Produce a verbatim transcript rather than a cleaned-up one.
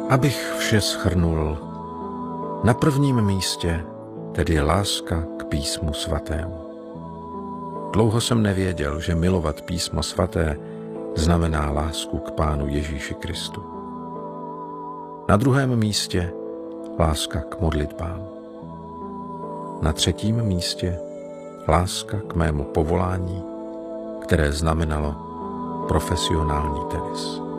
Abych vše shrnul, na prvním místě tedy láska k písmu svatému. Dlouho jsem nevěděl, že milovat písmo svaté znamená lásku k Pánu Ježíši Kristu. Na druhém místě láska k modlitbám. Na třetím místě láska k mému povolání, které znamenalo profesionální tenis.